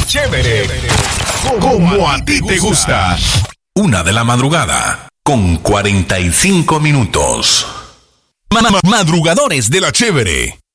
Chévere. Como a ti te gusta. 1:00 con 45 minutos. Madrugadores de la Chévere.